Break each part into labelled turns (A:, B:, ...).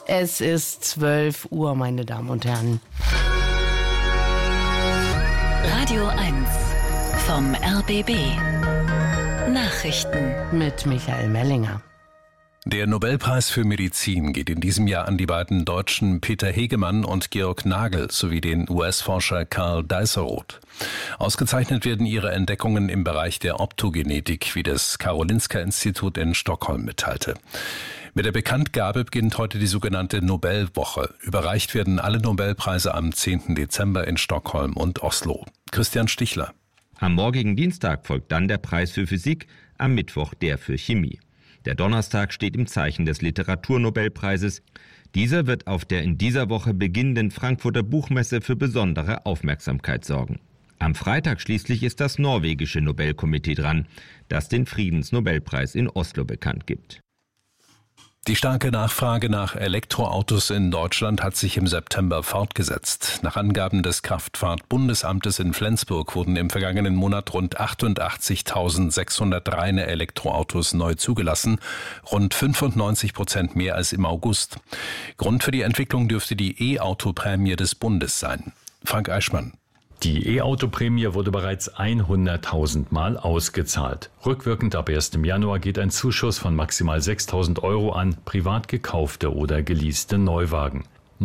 A: Es ist 12 Uhr, meine Damen und Herren.
B: Radio 1 vom RBB. Nachrichten
A: Mit Michael Mellinger.
C: Der Nobelpreis für Medizin geht in diesem Jahr an die beiden Deutschen Peter Hegemann und Georg Nagel sowie den US-Forscher Karl Deisseroth. Ausgezeichnet werden ihre Entdeckungen im Bereich der Optogenetik, wie das Karolinska-Institut in Stockholm mitteilte. Mit der Bekanntgabe beginnt heute die sogenannte Nobelwoche. Überreicht werden alle Nobelpreise am 10. Dezember in Stockholm und Oslo. Christian Stichler.
D: Am morgigen Dienstag folgt dann der Preis für Physik, am Mittwoch der für Chemie. Der Donnerstag steht im Zeichen des Literaturnobelpreises. Dieser wird auf der in dieser Woche beginnenden Frankfurter Buchmesse für besondere Aufmerksamkeit sorgen. Am Freitag schließlich ist das norwegische Nobelkomitee dran, das den Friedensnobelpreis in Oslo bekannt gibt.
C: Die starke Nachfrage nach Elektroautos in Deutschland hat sich im September fortgesetzt. Nach Angaben des Kraftfahrtbundesamtes in Flensburg wurden im vergangenen Monat rund 88.600 reine Elektroautos neu zugelassen, rund 95% mehr als im August. Grund für die Entwicklung dürfte die E-Auto-Prämie des Bundes sein. Frank Eichmann.
E: Die E-Auto-Prämie wurde bereits 100.000 Mal ausgezahlt. Rückwirkend ab 1. Januar geht ein Zuschuss von maximal 6.000 € an privat gekaufte oder geleaste Neuwagen.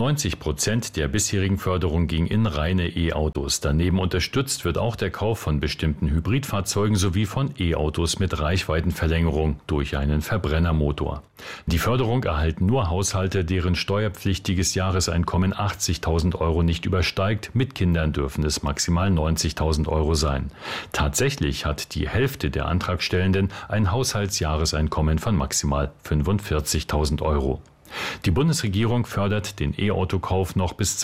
E: 90% der bisherigen Förderung ging in reine E-Autos. Daneben unterstützt wird auch der Kauf von bestimmten Hybridfahrzeugen sowie von E-Autos mit Reichweitenverlängerung durch einen Verbrennermotor. Die Förderung erhalten nur Haushalte, deren steuerpflichtiges Jahreseinkommen 80.000 € nicht übersteigt. Mit Kindern dürfen es maximal 90.000 € sein. Tatsächlich hat die Hälfte der Antragstellenden ein Haushaltsjahreseinkommen von maximal 45.000 €. Die Bundesregierung fördert den E-Auto-Kauf noch bis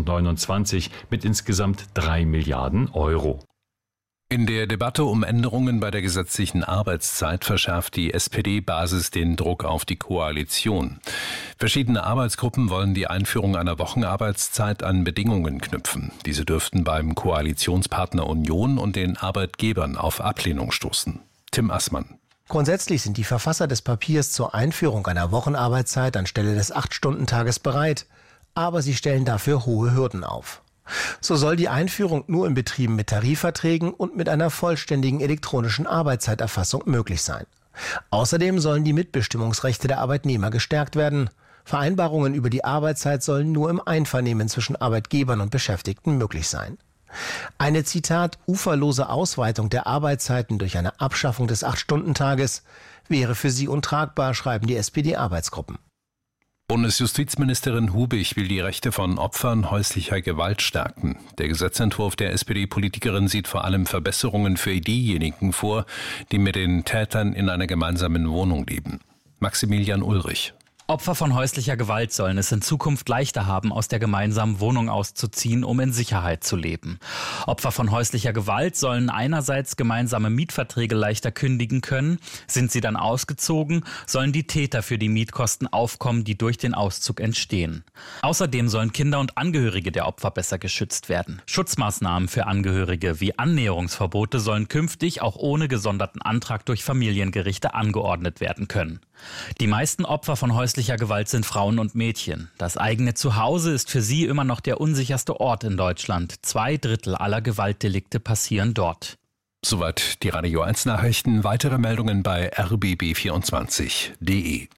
E: 2029 mit insgesamt 3 Milliarden €.
C: In der Debatte um Änderungen bei der gesetzlichen Arbeitszeit verschärft die SPD-Basis den Druck auf die Koalition. Verschiedene Arbeitsgruppen wollen die Einführung einer Wochenarbeitszeit an Bedingungen knüpfen. Diese dürften beim Koalitionspartner Union und den Arbeitgebern auf Ablehnung stoßen. Tim Assmann.
F: Grundsätzlich sind die Verfasser des Papiers zur Einführung einer Wochenarbeitszeit anstelle des 8-Stunden-Tages bereit, aber sie stellen dafür hohe Hürden auf. So soll die Einführung nur in Betrieben mit Tarifverträgen und mit einer vollständigen elektronischen Arbeitszeiterfassung möglich sein. Außerdem sollen die Mitbestimmungsrechte der Arbeitnehmer gestärkt werden. Vereinbarungen über die Arbeitszeit sollen nur im Einvernehmen zwischen Arbeitgebern und Beschäftigten möglich sein. Eine, Zitat, uferlose Ausweitung der Arbeitszeiten durch eine Abschaffung des 8-Stunden-Tages wäre für sie untragbar, schreiben die SPD-Arbeitsgruppen.
C: Bundesjustizministerin Hubig will die Rechte von Opfern häuslicher Gewalt stärken. Der Gesetzentwurf der SPD-Politikerin sieht vor allem Verbesserungen für diejenigen vor, die mit den Tätern in einer gemeinsamen Wohnung leben. Maximilian Ulrich.
G: Opfer von häuslicher Gewalt sollen es in Zukunft leichter haben, aus der gemeinsamen Wohnung auszuziehen, um in Sicherheit zu leben. Opfer von häuslicher Gewalt sollen einerseits gemeinsame Mietverträge leichter kündigen können. Sind sie dann ausgezogen, sollen die Täter für die Mietkosten aufkommen, die durch den Auszug entstehen. Außerdem sollen Kinder und Angehörige der Opfer besser geschützt werden. Schutzmaßnahmen für Angehörige wie Annäherungsverbote sollen künftig auch ohne gesonderten Antrag durch Familiengerichte angeordnet werden können. Die meisten Opfer von häuslicher Gewalt sind Frauen und Mädchen. Das eigene Zuhause ist für sie immer noch der unsicherste Ort in Deutschland. 2/3 aller Gewaltdelikte passieren dort.
C: Soweit die Radio 1 Nachrichten. Weitere Meldungen bei rbb24.de.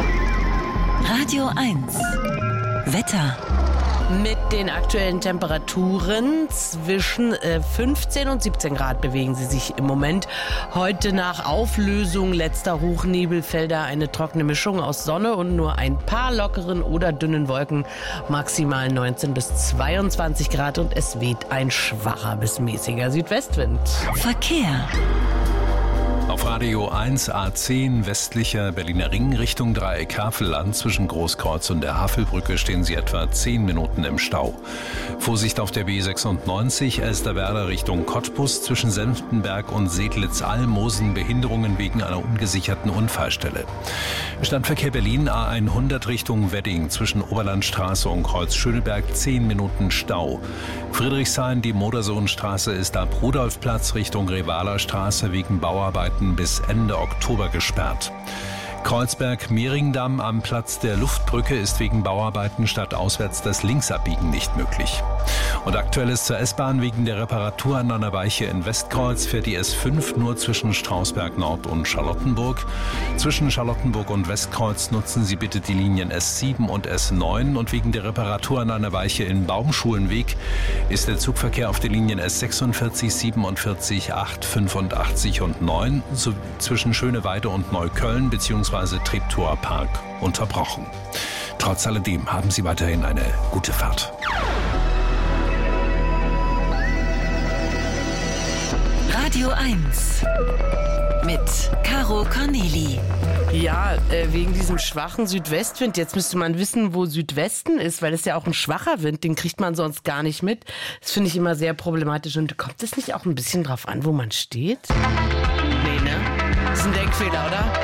B: Radio 1 Wetter.
A: Mit den aktuellen Temperaturen zwischen 15 und 17 Grad bewegen sie sich im Moment. Heute nach Auflösung letzter Hochnebelfelder eine trockene Mischung aus Sonne und nur ein paar lockeren oder dünnen Wolken. Maximal 19 bis 22 Grad und es weht ein schwacher bis mäßiger Südwestwind.
B: Verkehr.
C: Auf Radio 1 A10 westlicher Berliner Ring Richtung Dreieck Havelland zwischen Großkreuz und der Havelbrücke stehen Sie etwa 10 Minuten im Stau. Vorsicht auf der B96 Elsterwerda Richtung Cottbus zwischen Senftenberg und Sedlitz-Almosen, Behinderungen wegen einer ungesicherten Unfallstelle. Stadtverkehr Berlin A100 Richtung Wedding zwischen Oberlandstraße und Kreuz Schöneberg 10 Minuten Stau. Friedrichshain, die Modersohnstraße ist ab Rudolfplatz Richtung Revaler Straße wegen Bauarbeiten bis Ende Oktober gesperrt. Kreuzberg-Mehringdamm am Platz der Luftbrücke ist wegen Bauarbeiten stadtauswärts das Linksabbiegen nicht möglich. Und Aktuelles zur S-Bahn: wegen der Reparatur an einer Weiche in Westkreuz fährt die S5 nur zwischen Strausberg Nord und Charlottenburg. Zwischen Charlottenburg und Westkreuz nutzen Sie bitte die Linien S7 und S9. Und wegen der Reparatur an einer Weiche in Baumschulenweg ist der Zugverkehr auf den Linien S46, 47, 8, 85 und 9 sowie zwischen Schöneweide und Neukölln bzw. Treptower Park unterbrochen. Trotz alledem haben Sie weiterhin eine gute Fahrt.
B: Radio 1 mit Caro Corneli.
A: Ja, wegen diesem schwachen Südwestwind. Jetzt müsste man wissen, wo Südwesten ist, weil das ist ja auch ein schwacher Wind, den kriegt man sonst gar nicht mit. Das finde ich immer sehr problematisch. Und kommt es nicht auch ein bisschen drauf an, wo man steht? Nee, ne? Das ist ein Denkfehler, oder?